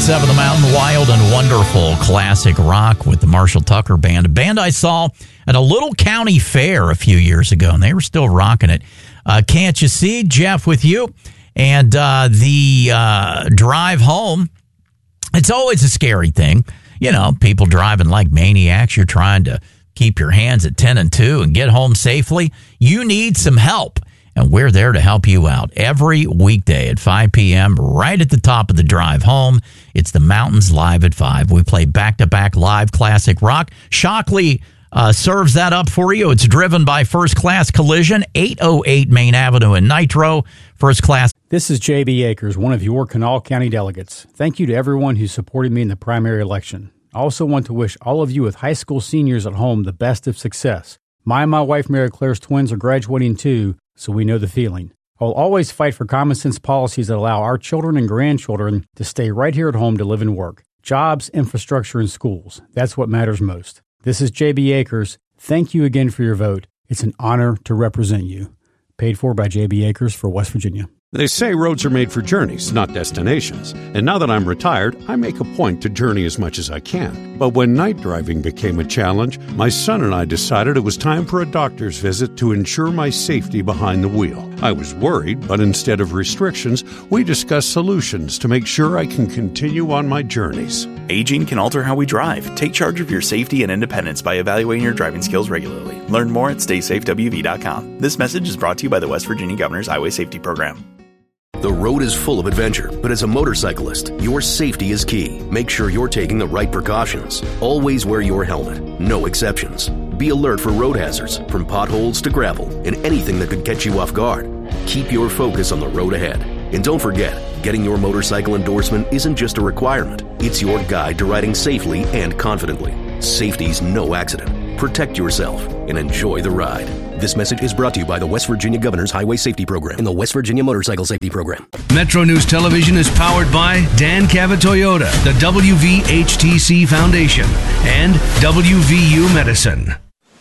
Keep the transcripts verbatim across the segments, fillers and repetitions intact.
seven The Mountain, wild and wonderful classic rock with the Marshall Tucker Band, a band I saw at a little county fair a few years ago, and they were still rocking it. Uh, Can't You See, Jeff with you, and uh, the uh, drive home. It's always a scary thing. You know, people driving like maniacs. You're trying to keep your hands at ten and two and get home safely. You need some help. And we're there to help you out every weekday at five p.m. right at the top of the drive home. It's the Mountains Live at five. We play back-to-back live classic rock. Shockley uh, serves that up for you. It's driven by First Class Collision, eight oh eight Main Avenue in Nitro. First Class. This is J B. Akers, one of your Kanawha County delegates. Thank you to everyone who supported me in the primary election. I also want to wish all of you with high school seniors at home the best of success. My and my wife, Mary Claire's twins, are graduating too, so we know the feeling. I'll always fight for common sense policies that allow our children and grandchildren to stay right here at home to live and work. Jobs, infrastructure, and schools. That's what matters most. This is J B. Akers. Thank you again for your vote. It's an honor to represent you. Paid for by J B. Akers for West Virginia. They say roads are made for journeys, not destinations. And now that I'm retired, I make a point to journey as much as I can. But when night driving became a challenge, my son and I decided it was time for a doctor's visit to ensure my safety behind the wheel. I was worried, but instead of restrictions, we discussed solutions to make sure I can continue on my journeys. Aging can alter how we drive. Take charge of your safety and independence by evaluating your driving skills regularly. Learn more at stay safe w v dot com. This message is brought to you by the West Virginia Governor's Highway Safety Program. The road is full of adventure, but as a motorcyclist, your safety is key. Make sure you're taking the right precautions. Always wear your helmet. No exceptions. Be alert for road hazards, from potholes to gravel, and anything that could catch you off guard. Keep your focus on the road ahead. And don't forget, getting your motorcycle endorsement isn't just a requirement. It's your guide to riding safely and confidently. Safety's no accident. Protect yourself and enjoy the ride. This message is brought to you by the West Virginia Governor's Highway Safety Program and the West Virginia Motorcycle Safety Program. Metro News Television is powered by Dan Cabot Toyota, the W V H T C Foundation, and W V U Medicine.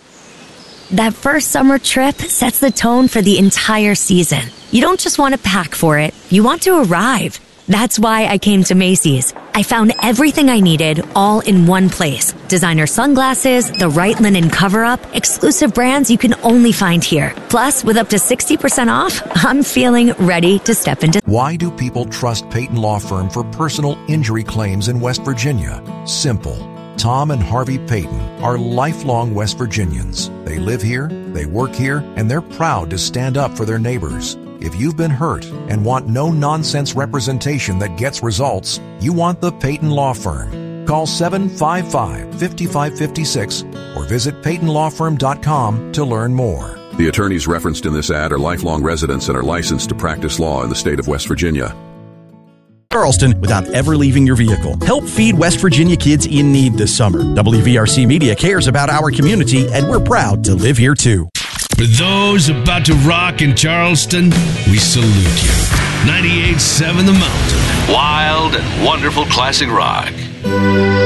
That first summer trip sets the tone for the entire season. You don't just want to pack for it, you want to arrive. That's why I came to Macy's. I found everything I needed all in one place. Designer sunglasses, the right linen cover-up, exclusive brands you can only find here. Plus, with up to sixty percent off, I'm feeling ready to step into... Why do people trust Peyton Law Firm for personal injury claims in West Virginia? Simple. Tom and Harvey Peyton are lifelong West Virginians. They live here, they work here, and they're proud to stand up for their neighbors. If you've been hurt and want no-nonsense representation that gets results, you want the Peyton Law Firm. Call seven five five, five five five six or visit peyton law firm dot com to learn more. The attorneys referenced in this ad are lifelong residents and are licensed to practice law in the state of West Virginia. Charleston without ever leaving your vehicle. Help feed West Virginia kids in need this summer. W V R C Media cares about our community, and we're proud to live here too. For those about to rock in Charleston, we salute you. ninety-eight point seven The Mountain. Wild and wonderful classic rock.